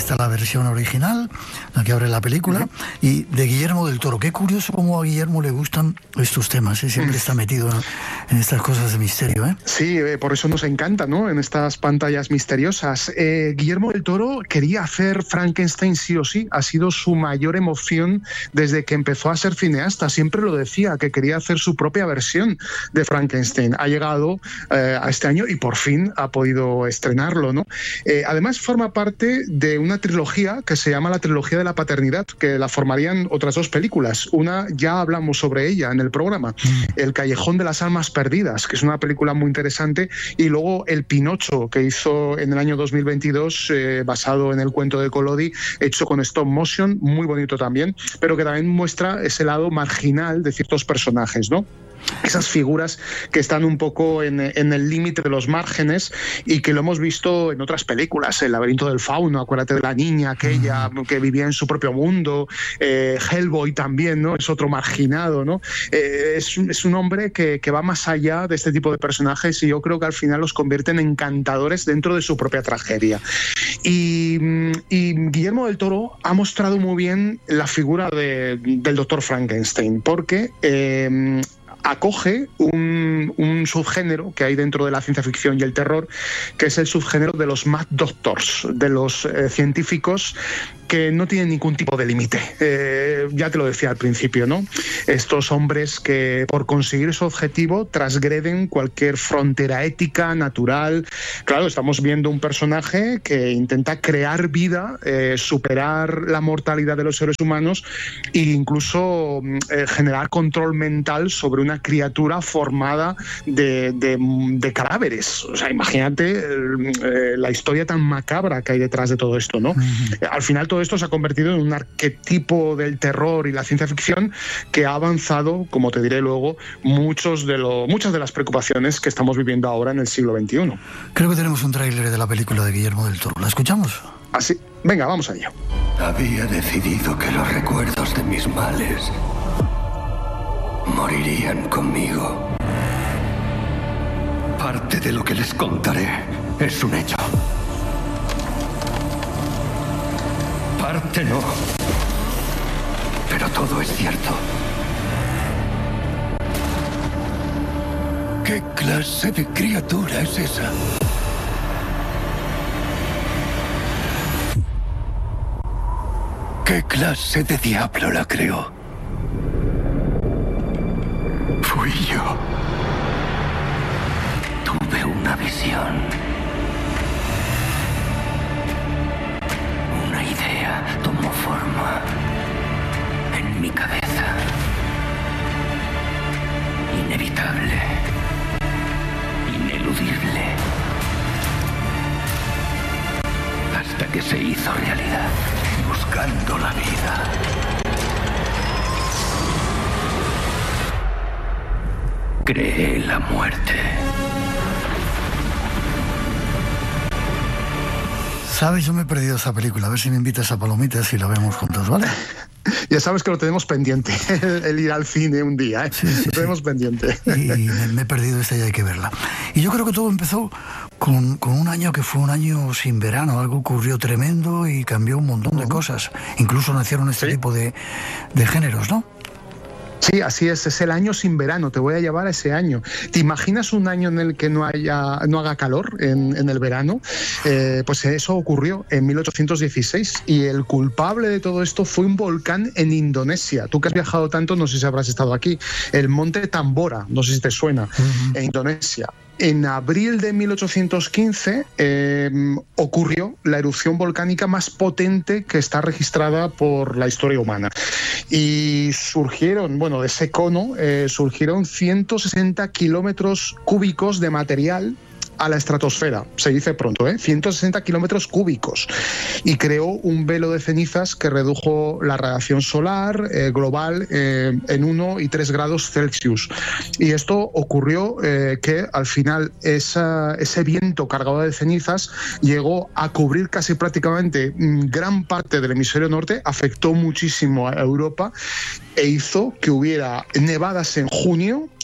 está la versión original, la que abre la película, y de Guillermo del Toro. Qué curioso cómo a Guillermo le gustan estos temas, ¿eh? Siempre está metido en estas cosas de misterio, ¿eh? Sí, por eso nos encanta, ¿no? En estas pantallas misteriosas. Guillermo del Toro quería hacer Frankenstein sí o sí, ha sido su mayor emoción desde que empezó a ser cineasta. Siempre lo decía, que quería hacer su propia versión de Frankenstein. Ha llegado a este año y por fin ha podido estrenarlo, ¿no? Además forma parte de una trilogía que se llama la trilogía de la paternidad, que la formarían otras dos películas. Una, ya hablamos sobre ella en el programa, El callejón de las almas perdidas, que es una película muy interesante, y luego El Pinocho, que hizo en el año 2022, basado en el cuento de Collodi, hecho con stop motion, muy bonito también, pero que también muestra ese lado marginal de ciertos personajes, ¿no? Esas figuras que están un poco en el límite de los márgenes y que lo hemos visto en otras películas. El laberinto del fauno, acuérdate de la niña aquella que vivía en su propio mundo. Hellboy también, ¿no? Es otro marginado, ¿no? Es un hombre que va más allá de este tipo de personajes, y yo creo que al final los convierte en encantadores dentro de su propia tragedia. Y Guillermo del Toro ha mostrado muy bien la figura del Dr. Frankenstein, porque acoge un subgénero que hay dentro de la ciencia ficción y el terror, que es el subgénero de los Mad Doctors, de los científicos que no tienen ningún tipo de límite. Ya te lo decía al principio, ¿no? Estos hombres que por conseguir su objetivo transgreden cualquier frontera ética, natural. Claro, estamos viendo un personaje que intenta crear vida, superar la mortalidad de los seres humanos e incluso generar control mental sobre una criatura formada de cadáveres. O sea, imagínate la historia tan macabra que hay detrás de todo esto, ¿no? Al final todo esto se ha convertido en un arquetipo del terror y la ciencia ficción que ha avanzado, como te diré luego, muchas de las preocupaciones que estamos viviendo ahora en el siglo XXI. Creo que tenemos un tráiler de la película de Guillermo del Toro. ¿La escuchamos? Así, venga, vamos a ello. Había decidido que los recuerdos de mis males morirían conmigo. Parte de lo que les contaré es un hecho. Parte no. Pero todo es cierto. ¿Qué clase de criatura es esa? ¿Qué clase de diablo la creó? Fui yo. Tuve una visión. Una idea tomó forma en mi cabeza. Inevitable. Ineludible. Hasta que se hizo realidad. Buscando la vida. Creé la muerte. ¿Sabes? Yo me he perdido esa película. A ver si me invitas a Palomitas y la vemos juntos, ¿vale? Ya sabes que lo tenemos pendiente, el ir al cine un día, ¿eh? Sí, lo tenemos pendiente. Y me he perdido esta y hay que verla. Y yo creo que todo empezó con un año que fue un año sin verano. Algo ocurrió tremendo y cambió un montón de cosas. Incluso nacieron este tipo de géneros, ¿no? Sí, así es el año sin verano, te voy a llevar a ese año. ¿Te imaginas un año en el que no haga calor en el verano? Pues eso ocurrió en 1816 y el culpable de todo esto fue un volcán en Indonesia. Tú que has viajado tanto, no sé si habrás estado aquí, el monte Tambora, no sé si te suena, en Indonesia. En abril de 1815 ocurrió la erupción volcánica más potente que está registrada por la historia humana. Y surgieron, de ese cono, surgieron 160 kilómetros cúbicos de material a la estratosfera, se dice pronto, 160 kilómetros cúbicos, y creó un velo de cenizas que redujo la radiación solar global en 1 y 3 grados Celsius. Y esto ocurrió que al final ese viento cargado de cenizas llegó a cubrir casi prácticamente gran parte del hemisferio norte, afectó muchísimo a Europa e hizo que hubiera nevadas en junio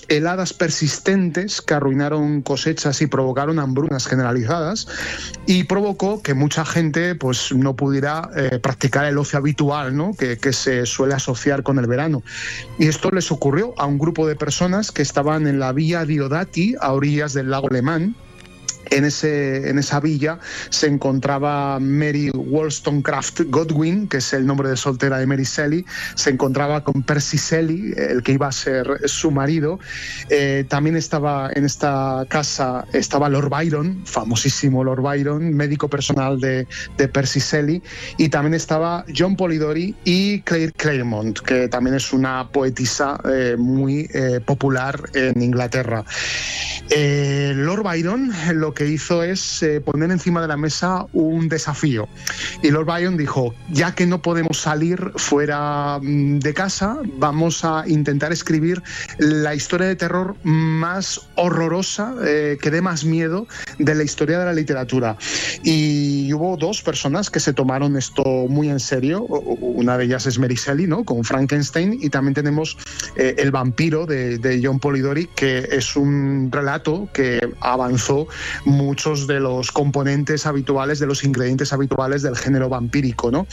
heladas persistentes que arruinaron cosechas y provocaron hambrunas generalizadas, y provocó que mucha gente pues no pudiera practicar el ocio habitual, ¿no? que se suele asociar con el verano. Y esto les ocurrió a un grupo de personas que estaban en la Villa Diodati, a orillas del lago Le Mans. En esa villa se encontraba Mary Wollstonecraft Godwin, que es el nombre de soltera de Mary Shelley. Se encontraba con Percy Shelley, el que iba a ser su marido. También estaba en esta casa Lord Byron, famosísimo Lord Byron, médico personal de Percy Shelley. Y también estaba John Polidori y Claire Clairmont, que también es una poetisa muy popular en Inglaterra. Lord Byron lo que hizo es poner encima de la mesa un desafío, y Lord Byron dijo: ya que no podemos salir fuera de casa, vamos a intentar escribir la historia de terror más horrorosa, que dé más miedo de la historia de la literatura. Y hubo dos personas que se tomaron esto muy en serio. Una de ellas es Mary Shelley, ¿no? Con Frankenstein, y también tenemos El vampiro de John Polidori, que es un relato que avanzó muchos de los componentes habituales, de los ingredientes habituales del género vampírico, ¿no?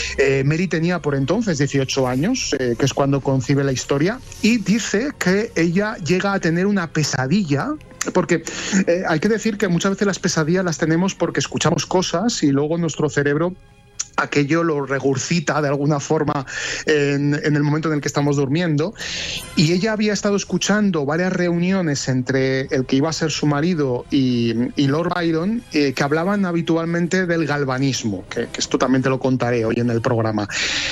Mary tenía por entonces 18 años, que es cuando concibe la historia, y dice que ella llega a tener una pesadilla, porque hay que decir que muchas veces las pesadillas las tenemos porque escuchamos cosas y luego nuestro cerebro aquello lo regurgita de alguna forma en el momento en el que estamos durmiendo. Y ella había estado escuchando varias reuniones entre el que iba a ser su marido y Lord Byron, que hablaban habitualmente del galvanismo, que esto también te lo contaré hoy en el programa.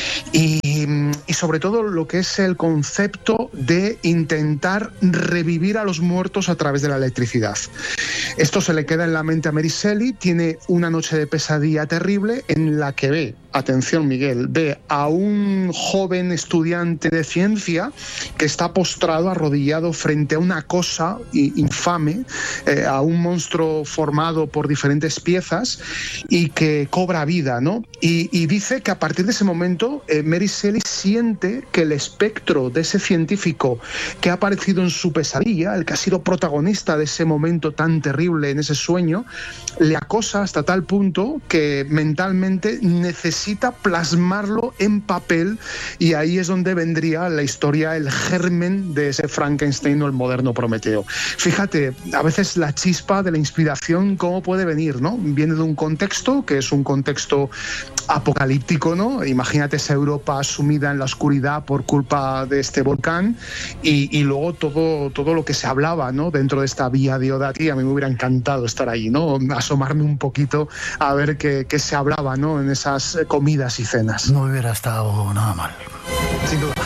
Y sobre todo lo que es el concepto de intentar revivir a los muertos a través de la electricidad. Esto se le queda en la mente a Mary Shelley. Tiene una noche de pesadilla terrible en la que ve, atención Miguel, ve a un joven estudiante de ciencia que está postrado, arrodillado frente a una cosa infame, a un monstruo formado por diferentes piezas y que cobra vida, ¿no? Y dice que a partir de ese momento Mary Shelley siente que el espectro de ese científico que ha aparecido en su pesadilla, el que ha sido protagonista de ese momento tan terrible en ese sueño, le acosa hasta tal punto que mentalmente necesita plasmarlo en papel, y ahí es donde vendría la historia, el germen de ese Frankenstein o el moderno Prometeo. Fíjate, a veces la chispa de la inspiración, ¿cómo puede venir, no? Viene de un contexto que es un contexto apocalíptico, ¿no? Imagínate esa Europa sumida en la oscuridad por culpa de este volcán, y luego todo lo que se hablaba, ¿no? Dentro de esta Vía Diodati. A mí me hubiera encantado estar ahí, ¿no? Asomarme un poquito a ver qué se hablaba, ¿no? En esas comidas y cenas. No hubiera estado nada mal. Sin duda.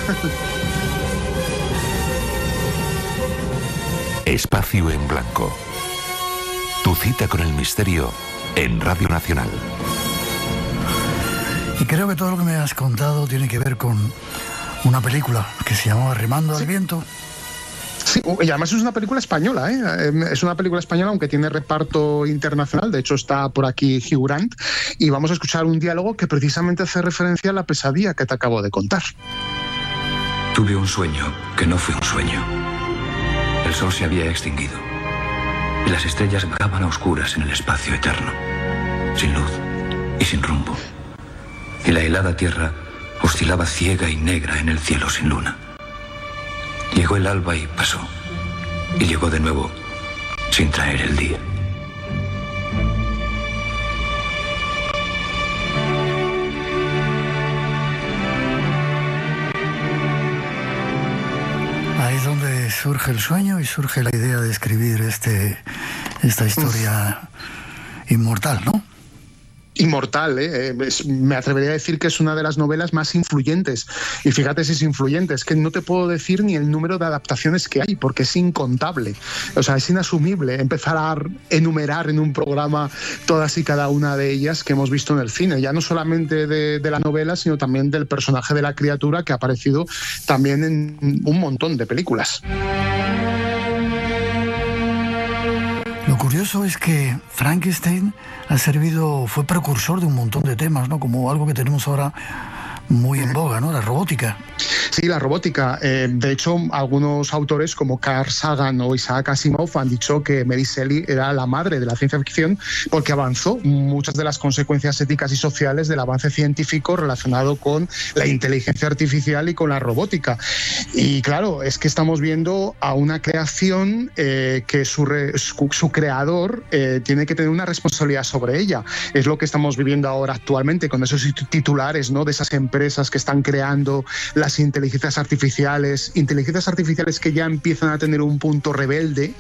Espacio en Blanco. Tu cita con el misterio en Radio Nacional. Y creo que todo lo que me has contado tiene que ver con una película que se llamaba Remando al Viento. Sí, y además es una película española, ¿eh? Es una película española, aunque tiene reparto internacional. De hecho está por aquí Hugh Grant, y vamos a escuchar un diálogo que precisamente hace referencia a la pesadilla que te acabo de contar. Tuve un sueño que no fue un sueño. El sol se había extinguido y las estrellas vagaban a oscuras en el espacio eterno, sin luz y sin rumbo. Y la helada tierra oscilaba ciega y negra en el cielo sin luna. Llegó el alba y pasó, y llegó de nuevo sin traer el día. Ahí es donde surge el sueño y surge la idea de escribir esta historia inmortal, ¿no? Inmortal, me atrevería a decir que es una de las novelas más influyentes. Y fíjate si es influyente, es que no te puedo decir ni el número de adaptaciones que hay, porque es incontable. O sea, es inasumible empezar a enumerar en un programa todas y cada una de ellas que hemos visto en el cine, ya no solamente de la novela, sino también del personaje de la criatura, que ha aparecido también en un montón de películas. Lo curioso es que Frankenstein fue precursor de un montón de temas, ¿no? Como algo que tenemos ahora muy en boga, ¿no? La robótica. Sí, la robótica. De hecho, algunos autores como Carl Sagan o Isaac Asimov han dicho que Mary Shelley era la madre de la ciencia ficción porque avanzó muchas de las consecuencias éticas y sociales del avance científico relacionado con la inteligencia artificial y con la robótica. Y claro, es que estamos viendo a una creación que su creador tiene que tener una responsabilidad sobre ella. Es lo que estamos viviendo ahora actualmente con esos titulares, ¿no?, de esas empresas que están creando las inteligencias artificiales que ya empiezan a tener un punto rebelde.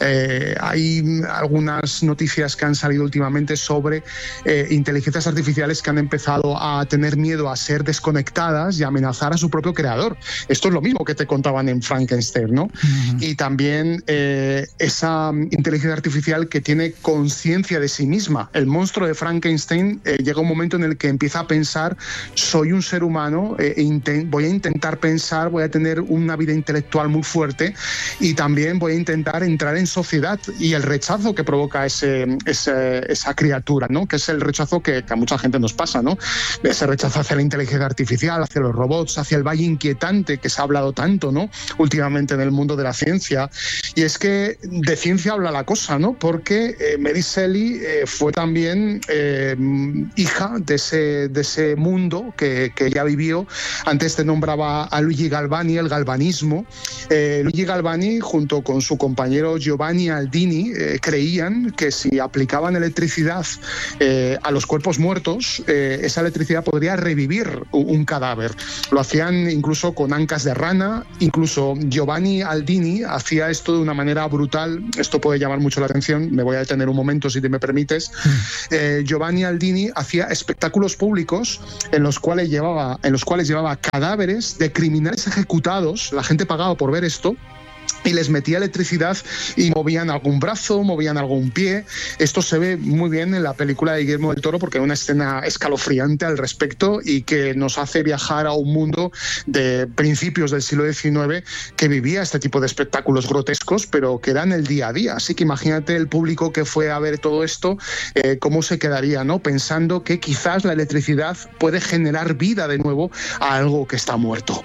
Hay algunas noticias que han salido últimamente sobre inteligencias artificiales que han empezado a tener miedo a ser desconectadas y a amenazar a su propio creador. Esto es lo mismo que te contaban en Frankenstein, ¿no? Uh-huh. Y también esa inteligencia artificial que tiene conciencia de sí misma. El monstruo de Frankenstein llega un momento en el que empieza a pensar: soy un ser humano, voy a intentar pensar, voy a tener una vida intelectual muy fuerte y también voy a intentar entrar en sociedad. Y el rechazo que provoca esa criatura, ¿no?, que es el rechazo que a mucha gente nos pasa, ¿no? Ese rechazo hacia la inteligencia artificial, hacia los robots, hacia el valle inquietante que se ha hablado tanto, ¿no?, últimamente en el mundo de la ciencia. Y es que de ciencia habla la cosa, ¿no?, porque Mary Shelley fue también hija de ese mundo que ella vivió. Antes te nombraba a Luigi Galvani, el galvanismo. Luigi Galvani, junto con su compañero Giovanni Aldini, creían que si aplicaban electricidad a los cuerpos muertos, esa electricidad podría revivir un cadáver. Lo hacían incluso con ancas de rana. Incluso Giovanni Aldini hacía esto de una manera brutal. Esto puede llamar mucho la atención, me voy a detener un momento si te me permites. Giovanni Aldini hacía espectáculos públicos en los cuales llevaba cadáveres de criminales ejecutados. La gente pagaba por ver esto, y les metía electricidad y movían algún brazo, movían algún pie. Esto se ve muy bien en la película de Guillermo del Toro porque hay una escena escalofriante al respecto y que nos hace viajar a un mundo de principios del siglo XIX que vivía este tipo de espectáculos grotescos, pero que eran el día a día. Así que imagínate el público que fue a ver todo esto, cómo se quedaría, ¿no?, pensando que quizás la electricidad puede generar vida de nuevo a algo que está muerto.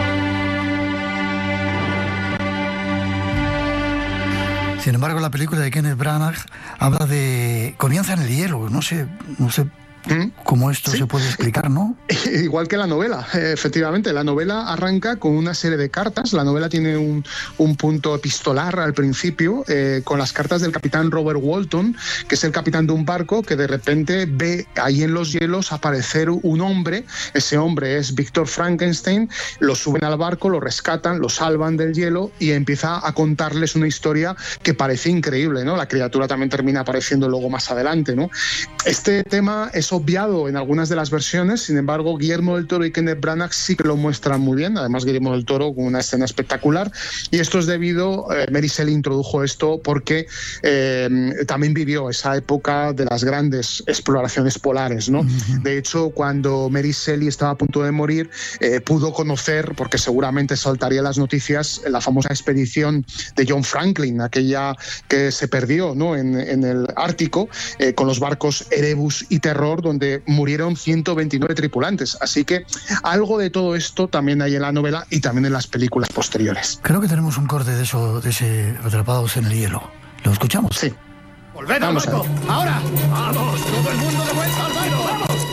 Sin embargo, la película de Kenneth Branagh habla de... comienza en el hielo, no sé cómo esto se puede explicar, ¿no? Igual que la novela, efectivamente. La novela arranca con una serie de cartas. La novela tiene un punto epistolar al principio, con las cartas del capitán Robert Walton, que es el capitán de un barco que de repente ve ahí en los hielos aparecer un hombre. Ese hombre es Víctor Frankenstein. Lo suben al barco, lo rescatan, lo salvan del hielo y empieza a contarles una historia que parece increíble, ¿no? La criatura también termina apareciendo luego más adelante, ¿no? Este tema es obviado en algunas de las versiones. Sin embargo, Guillermo del Toro y Kenneth Branagh sí que lo muestran muy bien. Además, Guillermo del Toro con una escena espectacular. Y esto es debido, Mary Shelley introdujo esto porque también vivió esa época de las grandes exploraciones polares, ¿no? Uh-huh. De hecho, cuando Mary Shelley estaba a punto de morir, pudo conocer, porque seguramente saltaría las noticias, la famosa expedición de John Franklin, aquella que se perdió, ¿no?, en el Ártico, con los barcos Erebus y Terror, donde murieron 129 tripulantes. Así que algo de todo esto también hay en la novela y también en las películas posteriores. Creo que tenemos un corte de eso, de ese Atrapados en el hielo. ¿Lo escuchamos? Sí. ¡Volved al barco! ¡Ahora! ¡Vamos! ¡Todo el mundo de vuelta al barco! ¡Vamos!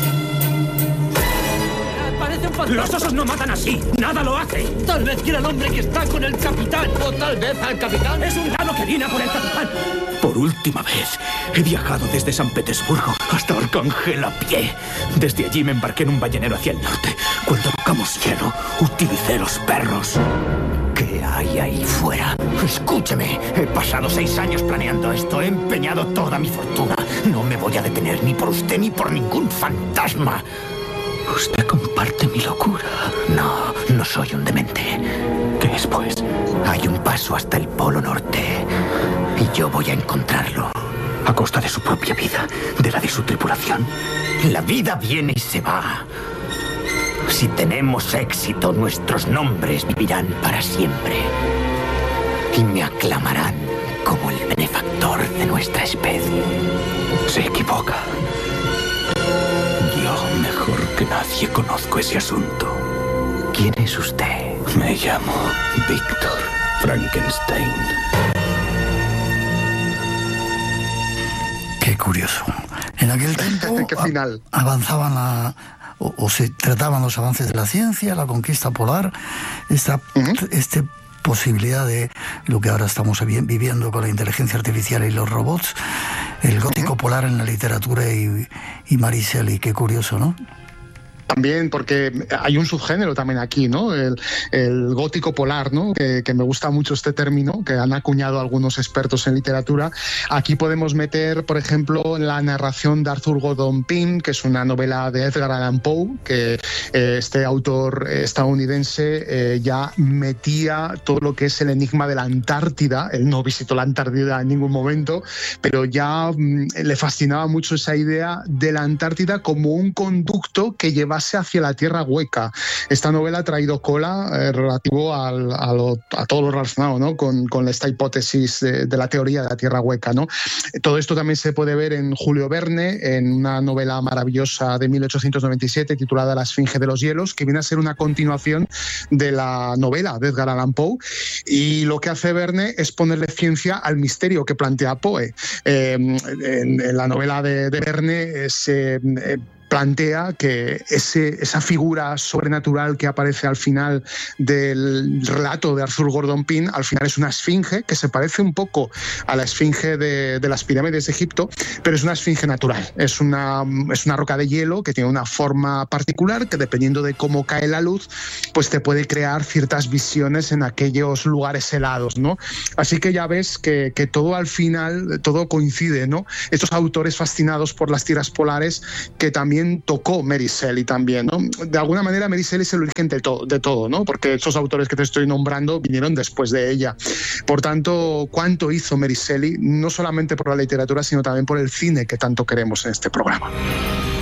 Parece un fantasma. ¡Los osos no matan así! ¡Nada lo hace! Tal vez quiera al hombre que está con el capitán. O tal vez al capitán. ¡Es un galo que viene por el capitán! Por última vez, he viajado desde San Petersburgo hasta Arcángel a pie. Desde allí me embarqué en un ballenero hacia el norte. Cuando tocamos hielo, utilicé los perros. ¿Qué hay ahí fuera? Escúcheme, he pasado 6 años planeando esto. He empeñado toda mi fortuna. No me voy a detener ni por usted ni por ningún fantasma. ¿Usted comparte mi locura? No, no soy un demente. ¿Qué es, pues? Hay un paso hasta el Polo Norte y yo voy a encontrarlo. A costa de su propia vida, de la de su tripulación. La vida viene y se va. Si tenemos éxito, nuestros nombres vivirán para siempre. Y me aclamarán como el benefactor de nuestra especie. Se equivoca. Yo mejor que nadie conozco ese asunto. ¿Quién es usted? Me llamo Víctor Frankenstein. Qué curioso. En aquel tiempo ¿Qué final? avanzaban o se trataban los avances de la ciencia, la conquista polar, esta posibilidad de lo que ahora estamos viviendo con la inteligencia artificial y los robots, el gótico polar en la literatura y Mary Shelley. Qué curioso, ¿no? También porque hay un subgénero también aquí, ¿no? El gótico polar, ¿no? Que me gusta mucho este término, que han acuñado algunos expertos en literatura. Aquí podemos meter, por ejemplo, la narración de Arthur Gordon Pym, que es una novela de Edgar Allan Poe, que este autor estadounidense ya metía todo lo que es el enigma de la Antártida. Él no visitó la Antártida en ningún momento, pero ya le fascinaba mucho esa idea de la Antártida como un conducto que lleva hacia la Tierra hueca. Esta novela ha traído cola relativo a todo lo relacionado, ¿no? con esta hipótesis de la teoría de la Tierra hueca, ¿no? Todo esto también se puede ver en Julio Verne, en una novela maravillosa de 1897 titulada La Esfinge de los Hielos, que viene a ser una continuación de la novela de Edgar Allan Poe, y lo que hace Verne es ponerle ciencia al misterio que plantea Poe. En la novela de Verne se plantea que esa figura sobrenatural que aparece al final del relato de Arthur Gordon Pym, al final es una esfinge que se parece un poco a la esfinge de las pirámides de Egipto, pero es una esfinge natural. Es una roca de hielo que tiene una forma particular que, dependiendo de cómo cae la luz, pues te puede crear ciertas visiones en aquellos lugares helados, ¿no? Así que ya ves que todo al final, todo coincide, ¿no? Estos autores fascinados por las tierras polares que también tocó Mary Shelley también, ¿no? De alguna manera Mary Shelley es el origen de todo, ¿no? Porque estos autores que te estoy nombrando vinieron después de ella. Por tanto, ¿cuánto hizo Mary Shelley? No solamente por la literatura, sino también por el cine que tanto queremos en este programa.